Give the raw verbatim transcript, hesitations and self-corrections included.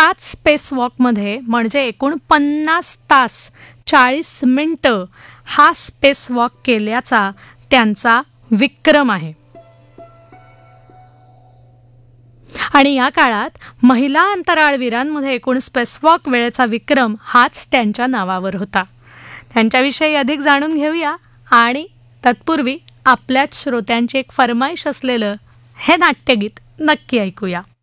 पाच स्पेस वॉकमध्ये म्हणजे एकूण पन्नास तास चाळीस मिनिटं हा स्पेस वॉक केल्याचा त्यांचा विक्रम आहे. आणि या काळात महिला अंतराळवीरांमध्ये एकूण स्पेसवॉक वेळेचा विक्रम हाच त्यांच्या नावावर होता. त्यांच्याविषयी अधिक जाणून घेऊया आणि तत्पूर्वी आपल्याच श्रोत्यांची एक फरमाईश असलेलं हे नाट्यगीत नक्की ऐकूया.